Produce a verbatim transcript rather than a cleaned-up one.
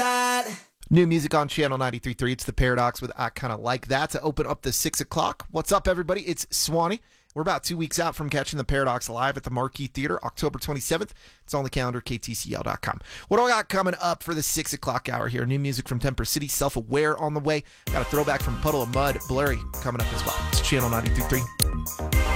that. New music on Channel ninety-three point three. It's The Paradox with I Kinda Like That to open up the six o'clock. What's up, everybody? It's Swanee. We're about two weeks out from catching The Paradox live at the Marquee Theater, October twenty-seventh. It's on the calendar, K T C L dot com. What do I got coming up for the six o'clock hour here? New music from Temper City, Self-Aware on the way. Got a throwback from Puddle of Mud, Blurry coming up as well. It's Channel ninety-three point three.